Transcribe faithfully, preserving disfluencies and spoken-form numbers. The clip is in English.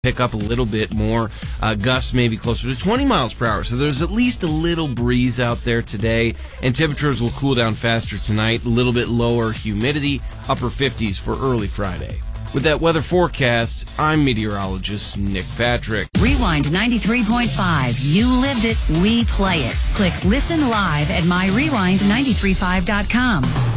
pick up a little bit more. Uh, gusts maybe closer to twenty miles per hour. So there's at least a little breeze out there today. And temperatures will cool down faster tonight. A little bit lower humidity, upper fifties for early Friday. With that weather forecast, I'm meteorologist Nick Patrick. Rewind ninety-three point five. You lived it, we play it. Click Listen Live at my rewind nine three five dot com.